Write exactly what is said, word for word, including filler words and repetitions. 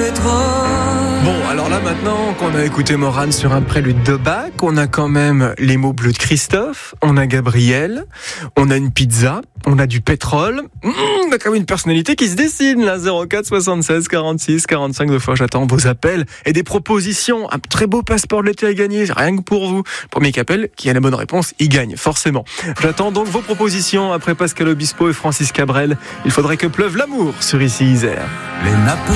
Bon, alors là maintenant qu'on a écouté Morane sur un prélude de Bach, on a quand même les mots bleus de Christophe, on a Gabriel, on a une pizza, on a du pétrole, mmh, on a quand même une personnalité qui se dessine là. Zéro quatre soixante-seize quarante-six quarante-cinq, deux fois j'attends vos appels et des propositions. Un très beau passeport de l'été à gagner, rien que pour vous. Premier qui appelle, qui a la bonne réponse, il gagne forcément. J'attends donc vos propositions après Pascal Obispo et Francis Cabrel. Il faudrait que pleuve l'amour sur Ici Isère. Les nappes